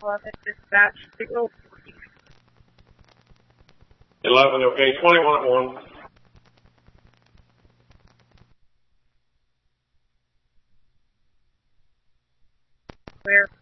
Dispatch, signal. 11, okay, 21 at 1. Clear.